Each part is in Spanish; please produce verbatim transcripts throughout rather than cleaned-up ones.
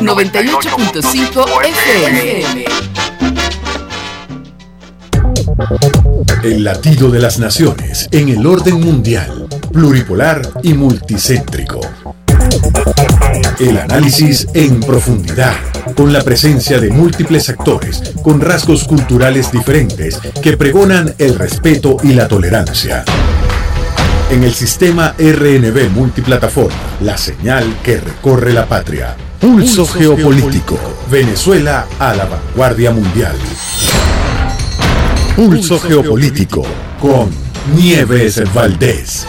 noventa y ocho punto cinco F M. El latido de las naciones en el orden mundial, pluripolar y multicéntrico. El análisis en profundidad, con la presencia de múltiples actores con rasgos culturales diferentes que pregonan el respeto y la tolerancia. En el sistema R N B multiplataforma, la señal que recorre la patria. Pulso, Pulso geopolítico. geopolítico. Venezuela a la vanguardia mundial. Pulso, Pulso geopolítico con Nieves Valdés.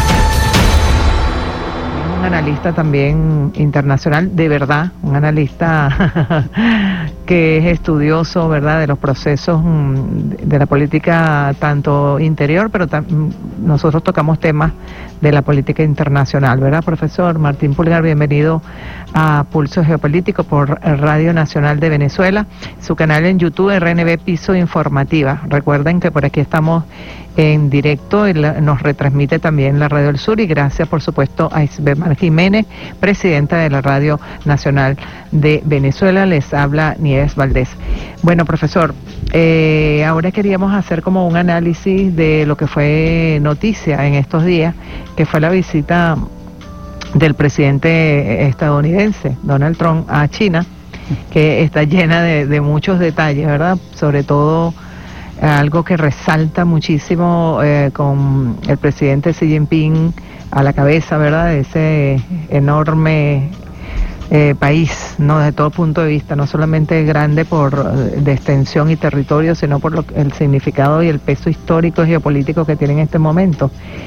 Un analista también internacional, de verdad, un analista que es estudioso, ¿verdad?, de los procesos de la política tanto interior, pero nosotros tocamos temas de la política internacional, ¿verdad, profesor? Martín Pulgar, bienvenido a Pulso Geopolítico por Radio Nacional de Venezuela, su canal en YouTube, R N B Piso Informativa. Recuerden que por aquí estamos en directo, nos retransmite también la Radio del Sur, y gracias por supuesto a Isabel Jiménez, presidenta de la Radio Nacional de Venezuela. Les habla Nieves Valdés. Bueno, profesor, eh, ahora queríamos hacer como un análisis de lo que fue noticia en estos días, que fue la visita del presidente estadounidense, Donald Trump, a China, que está llena de, de muchos detalles, ¿verdad? Sobre todo algo que resalta muchísimo eh, con el presidente Xi Jinping a la cabeza, ¿verdad?, de ese enorme eh, país, no, desde todo punto de vista, no solamente grande por de extensión y territorio, sino por lo, el significado y el peso histórico y geopolítico que tiene en este momento.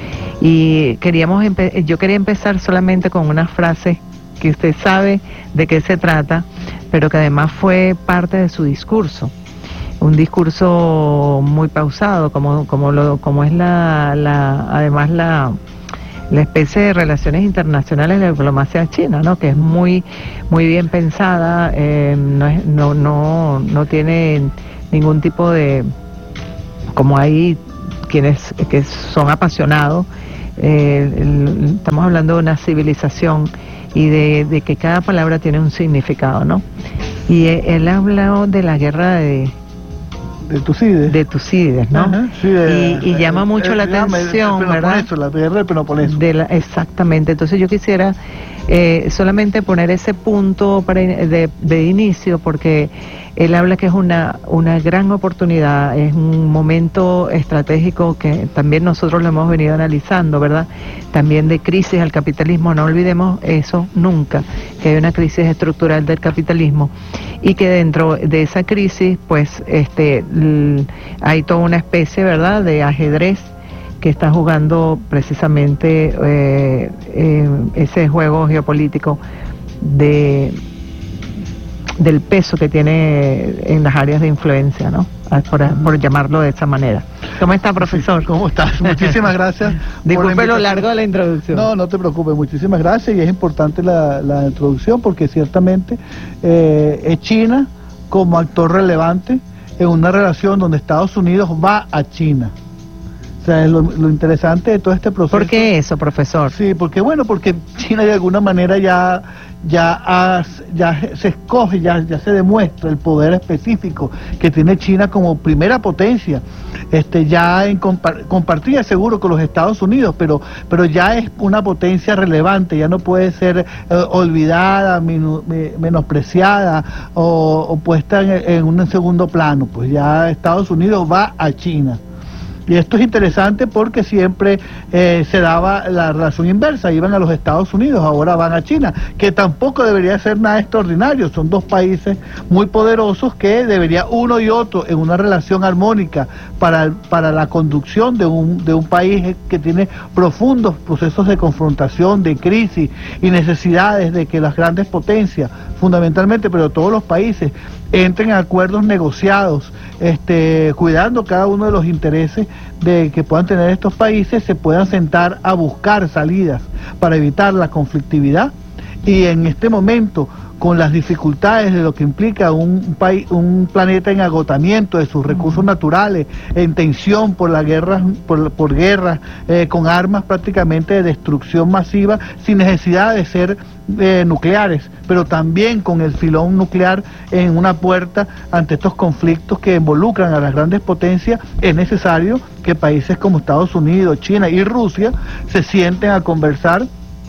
Y queríamos empe- yo quería empezar solamente con una frase que usted sabe de qué se trata, pero que además fue parte de su discurso. Un discurso muy pausado, como como lo como es la, la además la la especie de relaciones internacionales de la diplomacia china, ¿no?, que es muy muy bien pensada, eh, no, es, no no no tiene ningún tipo de, como hay quienes que son apasionados, eh, el, estamos hablando de una civilización y de, de que cada palabra tiene un significado, ¿no? Y él, él habló de la guerra de de Tucídides. De Tucídides, ¿no? Ajá, sí, de, y, y llama eh, mucho eh, la atención, el ¿verdad? La guerra del Peloponeso. De la, exactamente. Entonces yo quisiera eh, solamente poner ese punto para, de, de inicio, porque él habla que es una, una gran oportunidad, es un momento estratégico que también nosotros lo hemos venido analizando, ¿verdad? También de crisis al capitalismo, no olvidemos eso nunca, que hay una crisis estructural del capitalismo y que dentro de esa crisis, pues, este, l- hay toda una especie, ¿verdad?, de ajedrez que está jugando precisamente eh, eh, ese juego geopolítico de del peso que tiene en las áreas de influencia, ¿no? Por, por llamarlo de esa manera. ¿Cómo está, profesor? ¿Cómo estás? Muchísimas gracias. Disculpe lo largo de la introducción. No, no te preocupes, muchísimas gracias, y es importante la, la introducción porque ciertamente eh, es China como actor relevante en una relación donde Estados Unidos va a China. O sea, es lo, lo interesante de todo este proceso. ¿Por qué eso, profesor? Sí, porque bueno, porque China de alguna manera ya ya ha, ya se escoge, ya ya se demuestra el poder específico que tiene China como primera potencia, este ya en compa- compartida seguro con los Estados Unidos, pero pero ya es una potencia relevante, ya no puede ser eh, olvidada, minu- me- menospreciada o, o puesta en, en un segundo plano. Pues ya Estados Unidos va a China. Y esto es interesante porque siempre eh, se daba la relación inversa, iban a los Estados Unidos, ahora van a China, que tampoco debería ser nada extraordinario, son dos países muy poderosos que debería uno y otro en una relación armónica para, para la conducción de un, de un país que tiene profundos procesos de confrontación, de crisis y necesidades de que las grandes potencias, fundamentalmente, pero todos los países, entren en acuerdos negociados, este, cuidando cada uno de los intereses de que puedan tener estos países, se puedan sentar a buscar salidas para evitar la conflictividad. Y en este momento, con las dificultades de lo que implica un país, un planeta en agotamiento de sus recursos naturales, en tensión por la guerra, por, por guerras, eh, con armas prácticamente de destrucción masiva, sin necesidad de ser eh, nucleares, pero también con el filón nuclear en una puerta ante estos conflictos que involucran a las grandes potencias. Es necesario que países como Estados Unidos, China y Rusia se sienten a conversar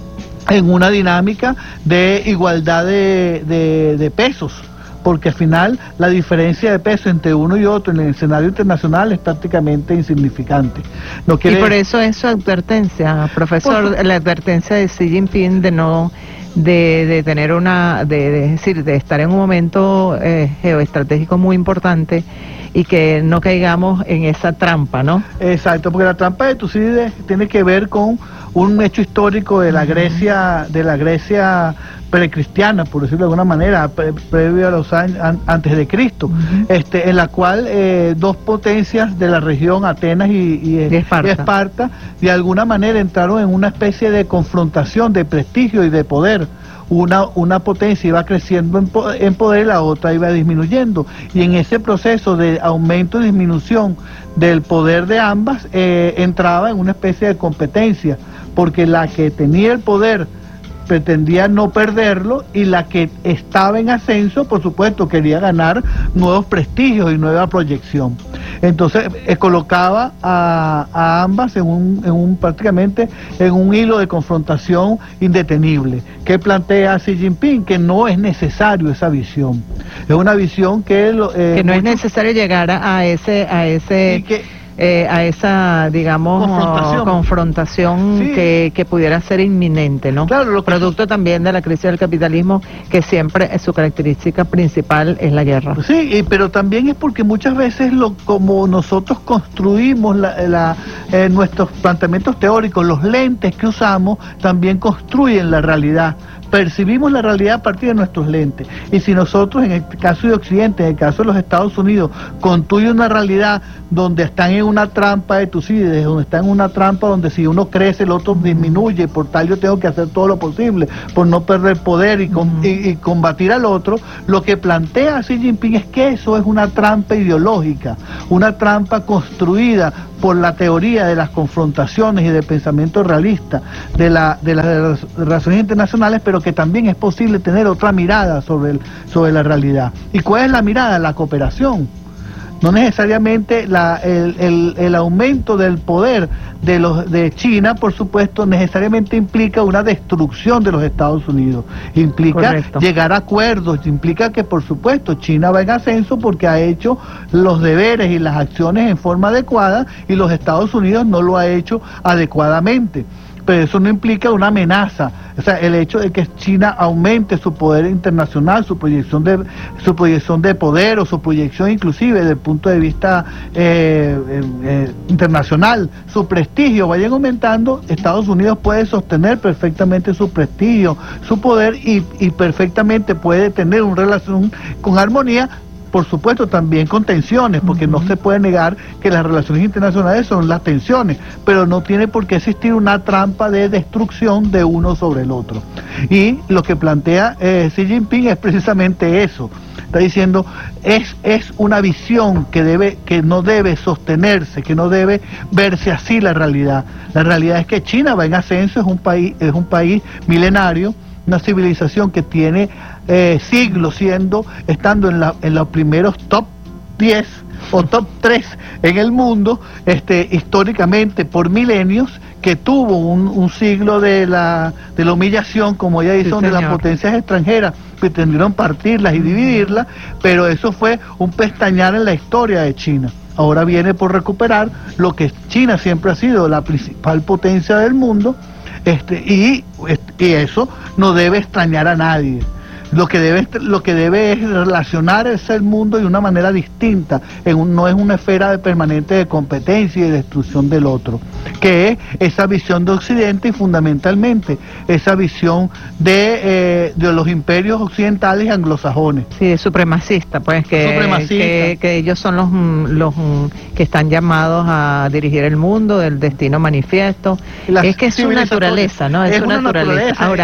en una dinámica de igualdad de, de, de pesos, porque al final la diferencia de peso entre uno y otro en el escenario internacional es prácticamente insignificante. No quiere... Y por eso es su advertencia, profesor, por... la advertencia de Xi Jinping de no de, de tener una, de, de decir, de estar en un momento eh, geoestratégico muy importante y que no caigamos en esa trampa, ¿no? Exacto, porque la trampa de Tucídides tiene que ver con un hecho histórico de la Grecia, de la Grecia precristiana, por decirlo de alguna manera, pre previo a los años an antes de Cristo, uh-huh. este, en la cual eh, dos potencias de la región, Atenas y, y, y, Esparta. y Esparta, de alguna manera entraron en una especie de confrontación de prestigio y de poder. Una, una potencia iba creciendo en, po en poder y la otra iba disminuyendo, y en ese proceso de aumento y disminución del poder de ambas eh, entraba en una especie de competencia, porque la que tenía el poder pretendía no perderlo y la que estaba en ascenso, por supuesto, quería ganar nuevos prestigios y nueva proyección. Entonces eh, colocaba a, a ambas en un, en un prácticamente en un hilo de confrontación indetenible. ¿Qué plantea Xi Jinping? Que no es necesario esa visión. Es una visión que eh, que no es necesario llegar a, a ese a ese que, Eh, a esa, digamos, confrontación, confrontación sí. que, que pudiera ser inminente, ¿no? Claro, lo que... Producto también de la crisis del capitalismo, que siempre es su característica principal es la guerra. Sí, y, pero también es porque muchas veces lo como nosotros construimos la, la, eh, nuestros planteamientos teóricos, los lentes que usamos, también construyen la realidad. Percibimos la realidad a partir de nuestros lentes, y si nosotros, en el caso de Occidente, en el caso de los Estados Unidos, construye una realidad donde están en una trampa de Tucídides, donde están en una trampa donde si uno crece el otro disminuye, por tal yo tengo que hacer todo lo posible por no perder poder y, con, y, y combatir al otro, lo que plantea Xi Jinping es que eso es una trampa ideológica, una trampa construida por la teoría de las confrontaciones y del pensamiento realista de, la, de, la, de las relaciones internacionales, pero que también es posible tener otra mirada sobre, el, sobre la realidad. ¿Y cuál es la mirada? La cooperación. No necesariamente la, el, el, el aumento del poder de, los, de China, por supuesto, necesariamente implica una destrucción de los Estados Unidos. Implica Correcto. llegar a acuerdos, implica que, por supuesto, China va en ascenso porque ha hecho los deberes y las acciones en forma adecuada y los Estados Unidos no lo ha hecho adecuadamente. Pero eso no implica una amenaza. O sea, el hecho de que China aumente su poder internacional, su proyección de su proyección de poder o su proyección inclusive desde el punto de vista eh, eh, eh, internacional, su prestigio vaya aumentando, Estados Unidos puede sostener perfectamente su prestigio, su poder y, y perfectamente puede tener una relación con armonía. Por supuesto también con tensiones, porque uh-huh. no se puede negar que las relaciones internacionales son las tensiones, pero no tiene por qué existir una trampa de destrucción de uno sobre el otro. Y lo que plantea eh, Xi Jinping es precisamente eso. Está diciendo, es, es una visión que, debe, que no debe sostenerse, que no debe verse así la realidad. La realidad es que China va en ascenso, es un país, es un país milenario, una civilización que tiene eh, siglos siendo, estando en, la, en los primeros top diez o top tres en el mundo, este, históricamente por milenios, que tuvo un, un siglo de la, de la humillación, como ella dice, sí, donde las potencias extranjeras pretendieron partirlas y dividirlas, pero eso fue un pestañear en la historia de China. Ahora viene por recuperar lo que China siempre ha sido, la principal potencia del mundo. Este, y, y eso no debe extrañar a nadie. Lo que debe, lo que debe es relacionar ese mundo de una manera distinta, en un, no es una esfera de permanente de competencia y de destrucción del otro, que es esa visión de Occidente y fundamentalmente esa visión de, eh, de los imperios occidentales y anglosajones. Sí, supremacista, pues que, supremacista. que, que ellos son los, los que están llamados a dirigir el mundo, del destino manifiesto. La es que es su naturaleza, ¿no? Es, es su naturaleza. naturaleza. Ahora,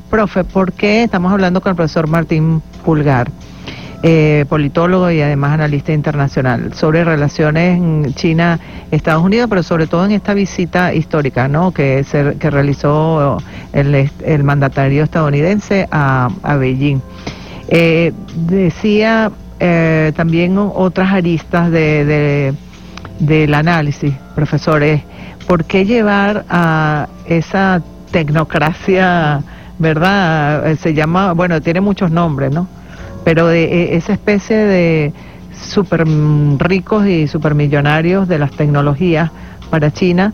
profe, ¿por qué estamos hablando con el profesor Martín Pulgar, eh, politólogo y además analista internacional, sobre relaciones China-Estados Unidos, pero sobre todo en esta visita histórica, ¿no?, que, se, que realizó el, el mandatario estadounidense a, a Beijing? Eh, decía eh, también otras aristas de, de, del análisis, profesores, ¿por qué llevar a esa tecnocracia, verdad? Se llama, bueno, tiene muchos nombres, ¿no? Pero de esa especie de super ricos y supermillonarios de las tecnologías para China,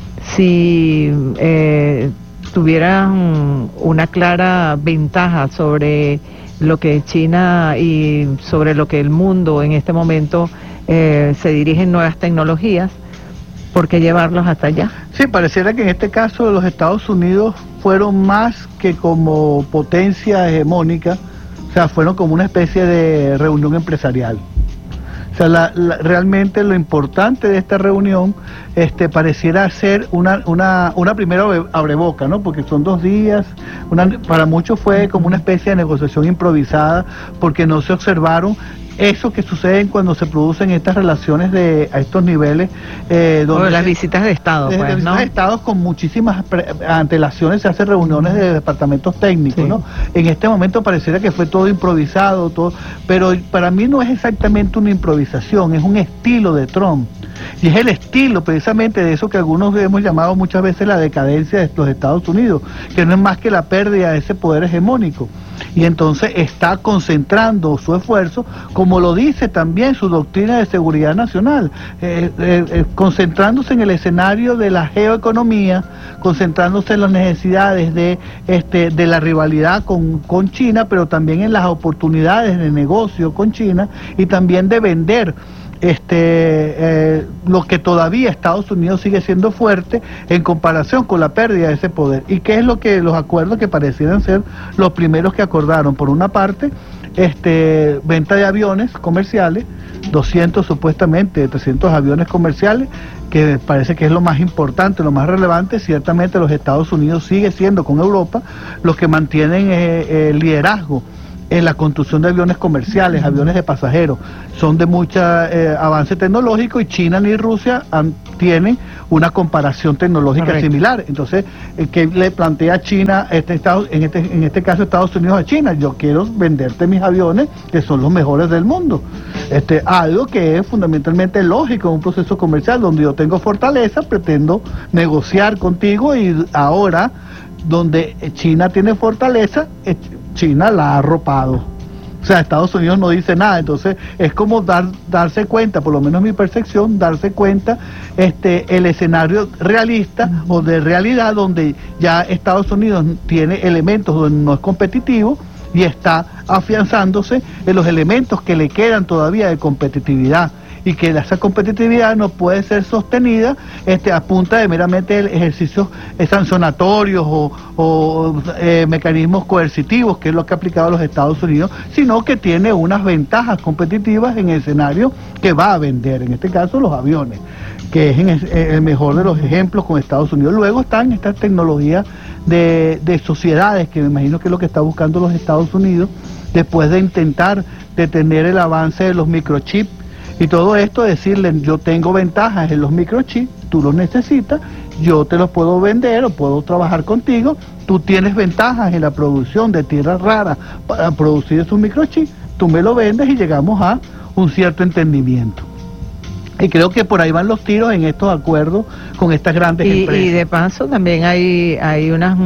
si eh, tuvieran una clara ventaja sobre lo que China y sobre lo que el mundo en este momento eh, se dirigen nuevas tecnologías, ¿por qué llevarlos hasta allá? Sí, pareciera que en este caso los Estados Unidos fueron más que como potencia hegemónica, o sea, fueron como una especie de reunión empresarial. O sea, la, la, realmente lo importante de esta reunión este, pareciera ser una, una, una primera abreboca, ¿no? Porque son dos días, una, para muchos fue como una especie de negociación improvisada, porque no se observaron eso que sucede cuando se producen estas relaciones de a estos niveles, eh, donde o las se, visitas de Estado, de, pues, de visitas ¿no? de Estados con muchísimas pre, antelaciones, se hacen reuniones de departamentos técnicos, sí. ¿no? En este momento pareciera que fue todo improvisado, todo, pero para mí no es exactamente una improvisación, es un estilo de Trump. Y es el estilo precisamente de eso que algunos hemos llamado muchas veces la decadencia de los Estados Unidos, que no es más que la pérdida de ese poder hegemónico. Y entonces está concentrando su esfuerzo, como lo dice también su doctrina de seguridad nacional, eh, eh, eh, concentrándose en el escenario de la geoeconomía, concentrándose en las necesidades de, este, de la rivalidad con, con China, pero también en las oportunidades de negocio con China y también de vender Este, eh, lo que todavía Estados Unidos sigue siendo fuerte en comparación con la pérdida de ese poder. ¿Y qué es lo que los acuerdos que parecieran ser los primeros que acordaron? Por una parte, este, venta de aviones comerciales, doscientos supuestamente, trescientos aviones comerciales, que parece que es lo más importante, lo más relevante. Ciertamente los Estados Unidos sigue siendo con Europa los que mantienen eh, el liderazgo en la construcción de aviones comerciales, aviones de pasajeros. Son de mucho eh, avance tecnológico, y China ni Rusia han, tienen una comparación tecnológica Correcto. Similar. Entonces, eh, ¿qué le plantea China, este estado, en, este, en este caso Estados Unidos a China? Yo quiero venderte mis aviones, que son los mejores del mundo. Este, algo que es fundamentalmente lógico en un proceso comercial, donde yo tengo fortaleza, pretendo negociar contigo, y ahora, donde China tiene fortaleza, China la ha arropado. O sea, Estados Unidos no dice nada. Entonces es como dar, darse cuenta, por lo menos mi percepción, darse cuenta este el escenario realista o de realidad, donde ya Estados Unidos tiene elementos donde no es competitivo y está afianzándose en los elementos que le quedan todavía de competitividad, y que esa competitividad no puede ser sostenida este, a punta de meramente ejercicios eh, sancionatorios o, o eh, mecanismos coercitivos, que es lo que ha aplicado los Estados Unidos, sino que tiene unas ventajas competitivas en el escenario que va a vender, en este caso los aviones, que es en el, el mejor de los ejemplos con Estados Unidos. Luego están estas tecnologías de, de sociedades, que me imagino que es lo que está buscando los Estados Unidos, después de intentar detener el avance de los microchips. Y todo esto, decirle, yo tengo ventajas en los microchips, tú los necesitas, yo te los puedo vender o puedo trabajar contigo, tú tienes ventajas en la producción de tierras raras para producir esos microchips, tú me lo vendes y llegamos a un cierto entendimiento. Y creo que por ahí van los tiros en estos acuerdos con estas grandes y, empresas. Y de paso también hay, hay unas,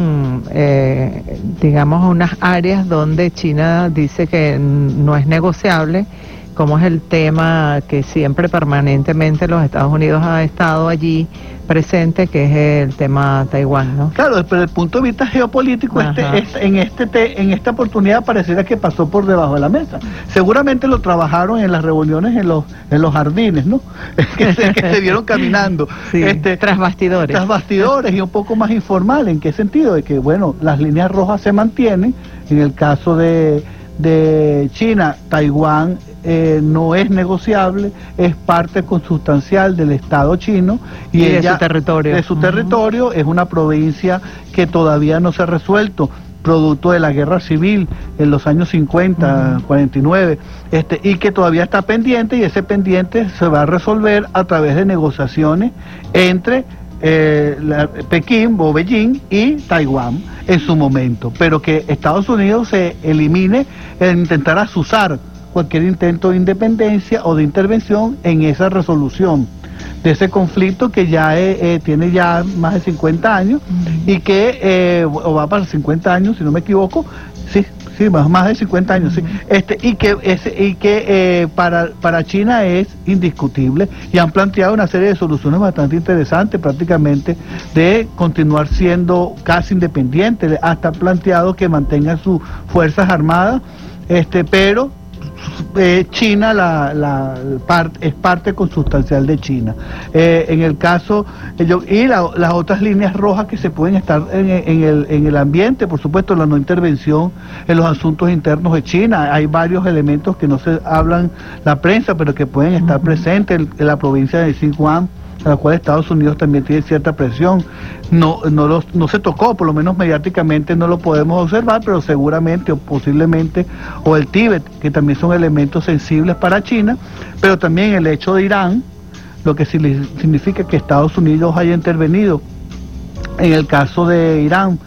eh, digamos, unas áreas donde China dice que no es negociable, como es el tema que siempre permanentemente los Estados Unidos ha estado allí presente, que es el tema Taiwán, ¿no? Claro, desde el punto de vista geopolítico, este, este, en, este te, en esta oportunidad pareciera que pasó por debajo de la mesa. Seguramente lo trabajaron en las reuniones en los en los jardines, ¿no? que, se, que se vieron caminando. Sí, este, tras bastidores. Tras bastidores y un poco más informal. ¿En qué sentido? De que, bueno, las líneas rojas se mantienen. En el caso de, de China, Taiwán Eh, no es negociable, es parte consustancial del Estado chino y, y ella, de su territorio. De su uh-huh. territorio, es una provincia que todavía no se ha resuelto producto de la guerra civil en los años cincuenta, uh-huh. cuarenta y nueve, este, y que todavía está pendiente, y ese pendiente se va a resolver a través de negociaciones entre eh, la, Pekín o Beijing y Taiwán en su momento, pero que Estados Unidos se elimine en intentar azuzar cualquier intento de independencia o de intervención en esa resolución de ese conflicto que ya eh, eh, tiene ya más de cincuenta años y que eh, o va para cincuenta años, si no me equivoco, sí, sí, más, más de cincuenta años, sí, este, y que ese, y que eh, para, para China es indiscutible, y han planteado una serie de soluciones bastante interesantes, prácticamente de continuar siendo casi independiente, hasta planteado que mantengan sus fuerzas armadas, este, pero Eh, China la, la part, es parte consustancial de China. Eh, en el caso, eh, yo, y la, las otras líneas rojas que se pueden estar en, en, el, en el ambiente, por supuesto, la no intervención en los asuntos internos de China. Hay varios elementos que no se hablan la prensa, pero que pueden estar presentes en, en la provincia de Sichuan, a la cual Estados Unidos también tiene cierta presión. No, no, los, no se tocó, por lo menos mediáticamente no lo podemos observar, pero seguramente o posiblemente, o el Tíbet, que también son elementos sensibles para China, pero también el hecho de Irán, lo que significa que Estados Unidos haya intervenido en el caso de Irán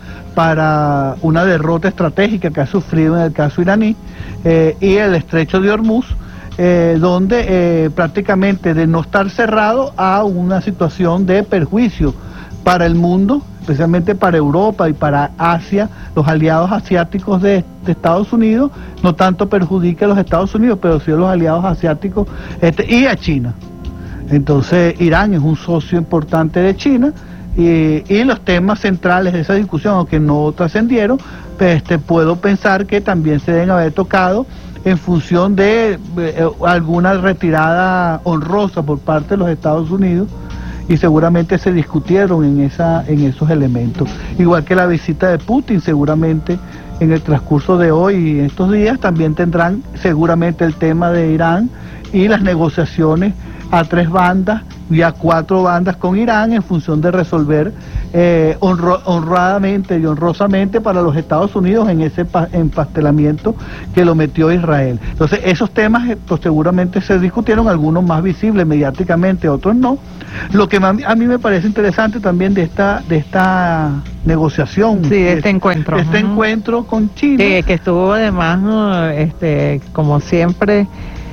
para una derrota estratégica que ha sufrido en el caso iraní, eh, y el estrecho de Hormuz, Eh, donde eh, prácticamente de no estar cerrado a una situación de perjuicio para el mundo, especialmente para Europa y para Asia, los aliados asiáticos de, de Estados Unidos, no tanto perjudica a los Estados Unidos, pero sí a los aliados asiáticos este, y a China. Entonces Irán es un socio importante de China, y, y los temas centrales de esa discusión, aunque no trascendieron, este, puedo pensar que también se deben haber tocado en función de eh, alguna retirada honrosa por parte de los Estados Unidos, y seguramente se discutieron en esa en esos elementos, igual que la visita de Putin. Seguramente en el transcurso de hoy y en estos días también tendrán seguramente el tema de Irán y las negociaciones a tres bandas y a cuatro bandas con Irán en función de resolver eh, honro, honradamente y honrosamente para los Estados Unidos en ese pa, empastelamiento que lo metió Israel. Entonces esos temas pues, seguramente se discutieron, algunos más visibles mediáticamente, otros no. Lo que a mí me parece interesante también de esta de esta negociación, sí, este es, encuentro este uh-huh. encuentro con China, que, que estuvo además este como siempre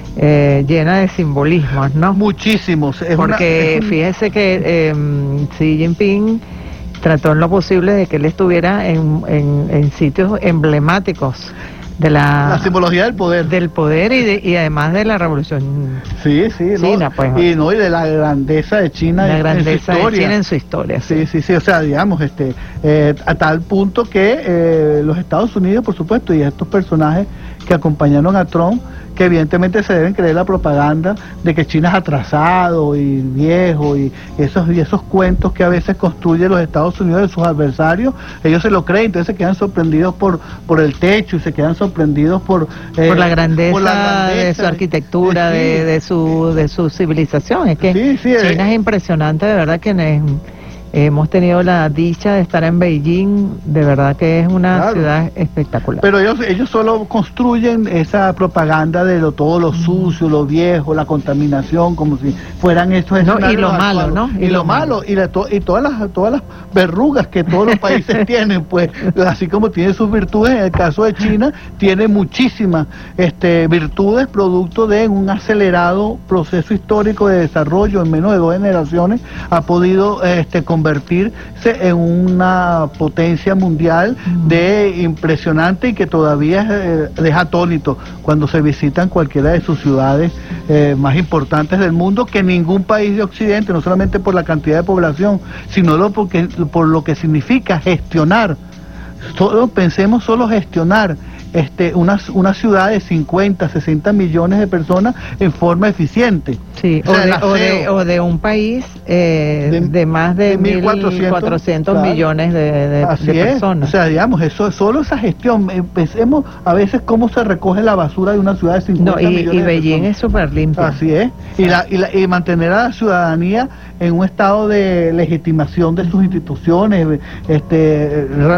Eh, llena de simbolismos, ¿no? Muchísimos. Es Porque una, es un... fíjese que eh, Xi Jinping trató en lo posible de que él estuviera en, en, en sitios emblemáticos de la, la simbología del poder del poder y, de, y además de la revolución sí, sí, China, no, pues, y no y de la grandeza de China, la en, grandeza en su historia. de China en su historia sí, sí, sí, sí, o sea, digamos, este, eh, a tal punto que eh, los Estados Unidos, por supuesto, y estos personajes que acompañaron a Trump, que evidentemente se deben creer la propaganda de que China es atrasado y viejo y esos y esos cuentos que a veces construyen los Estados Unidos de sus adversarios, ellos se lo creen, entonces se quedan sorprendidos por por el techo y se quedan sorprendidos por eh, por, la grandeza, por la grandeza de su arquitectura, de, de, de su de su civilización. Es que sí, sí, China eh, es impresionante, de verdad, que es, hemos tenido la dicha de estar en Beijing, de verdad que es una claro. ciudad espectacular. Pero ellos ellos solo construyen esa propaganda de lo, todo lo sucio, lo viejo, la contaminación, como si fueran estos no, y lo malo, actuales. ¿no? Y, y lo, lo malo, malo. Y, la, to, y todas las todas las verrugas que todos los países tienen, pues, así como tiene sus virtudes, en el caso de China, tiene muchísimas este, virtudes, producto de un acelerado proceso histórico de desarrollo en menos de dos generaciones, ha podido este, convertirse en una potencia mundial de impresionante y que todavía eh, deja atónito cuando se visitan cualquiera de sus ciudades eh, más importantes del mundo, que ningún país de Occidente, no solamente por la cantidad de población, sino lo porque, por lo que significa gestionar. Solo, pensemos solo gestionar este una, una ciudad de cincuenta, sesenta millones de personas en forma eficiente. Sí, o, o, de, o, de, o de un país eh, de, de más de, de mil cuatrocientos claro. millones de, de, de personas. O sea, digamos, eso solo esa gestión. Pensemos a veces cómo se recoge la basura de una ciudad de cincuenta no, y, millones y de Beijing personas. Es súper limpio. Así es. Y, la, y, la, y mantener a la ciudadanía en un estado de legitimación de sus instituciones, este realmente es impresionante.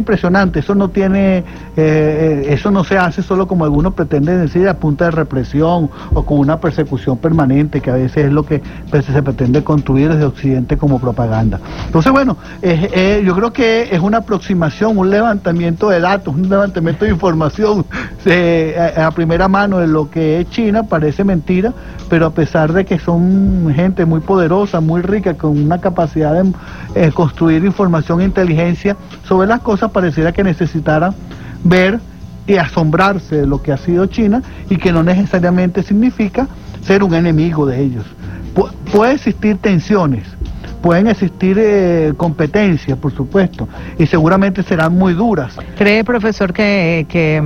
impresionante. Eso no tiene, eh, eso no se hace solo como algunos pretenden decir a punta de represión o con una persecución permanente, que a veces es lo que pues, se pretende construir desde Occidente como propaganda. Entonces, bueno, eh, eh, yo creo que es una aproximación, un levantamiento de datos, un levantamiento de información eh, a, a primera mano de lo que es China. Parece mentira, pero a pesar de que son gente muy poderosa, muy rica, con una capacidad de eh, construir información e inteligencia sobre las cosas, pareciera que necesitaran ver y asombrarse de lo que ha sido China, y que no necesariamente significa ser un enemigo de ellos. Pu- puede existir tensiones, pueden existir eh, competencias, por supuesto, y seguramente serán muy duras. ¿Cree, profesor, que, que,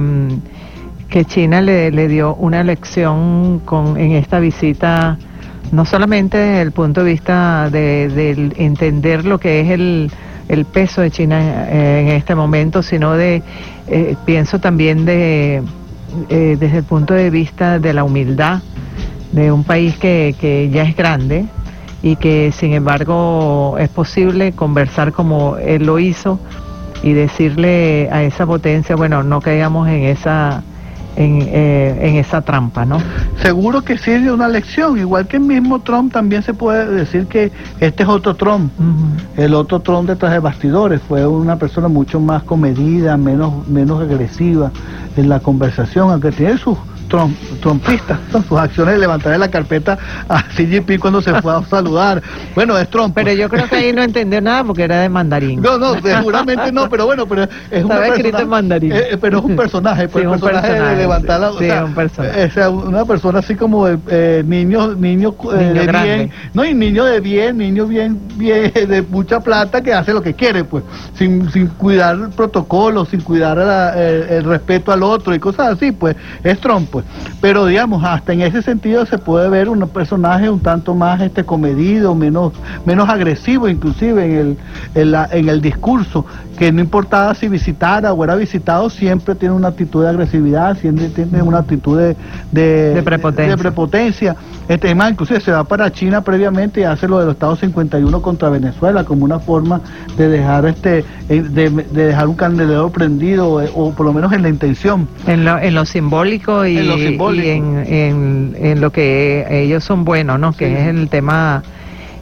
que China le, le dio una lección con, en esta visita, no solamente desde el punto de vista de, de entender lo que es el, el peso de China eh, en este momento, sino de, eh, pienso también de, eh, desde el punto de vista de la humildad de un país que, que ya es grande y que sin embargo es posible conversar como él lo hizo y decirle a esa potencia, bueno, no caigamos en esa en, eh, en esa trampa, ¿no? Seguro que sirve una lección, igual que el mismo Trump. También se puede decir que este es otro Trump. Uh-huh. El otro Trump detrás de bastidores fue una persona mucho más comedida, menos menos agresiva en la conversación, aunque tiene sus Trump, trumpistas, sus acciones de levantar la carpeta a Xi Jinping cuando se fue a saludar. Bueno, es Trump. Pero yo creo que ahí no entendió nada porque era de mandarín. No, no, seguramente no, pero bueno, pero es un escrito en mandarín. Eh, pero es un personaje, pues, sí, un personaje, personaje de levantar la, sí, o sea, un personaje. Eh, o sea, una persona así como de, eh, niño, niño, eh, niño de grande. bien, no, y niño de bien, niño bien, bien de mucha plata, que hace lo que quiere, pues, sin, sin cuidar el protocolo, sin cuidar la, el, el respeto al otro y cosas así, pues, es Trump, pues. Pero digamos, hasta en ese sentido se puede ver un personaje un tanto más este comedido, menos menos agresivo inclusive en el en, la, en el discurso, que no importaba si visitara o era visitado, siempre tiene una actitud de agresividad, siempre tiene una actitud de, de, de prepotencia. De, de prepotencia. Este, más, inclusive se va para China previamente y hace lo de los Estados cincuenta y uno contra Venezuela como una forma de dejar este de, de dejar un candelero prendido, o, o por lo menos en la intención. En lo, en lo simbólico y, en lo simbólico. y en, en, en lo que ellos son buenos, ¿no? Que sí. Es el tema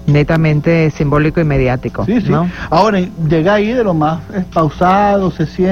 netamente simbólico y mediático. Sí, sí. ¿No? Ahora, llega ahí de lo más pausado, se siente.